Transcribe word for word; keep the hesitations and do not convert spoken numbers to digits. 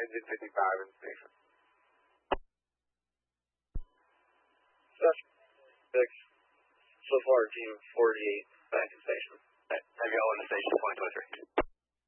engine fifty-five in station. Session six. So far, team forty-eight.